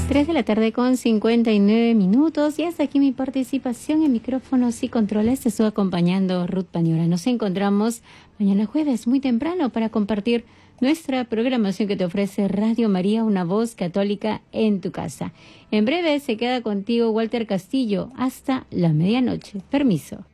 3 de la tarde con 59 minutos y hasta aquí mi participación en micrófonos y controles. Te estoy acompañando Ruth Pañora. Nos encontramos mañana jueves muy temprano para compartir nuestra programación que te ofrece Radio María, una voz católica en tu casa. En breve se queda contigo Walter Castillo hasta la medianoche. Permiso.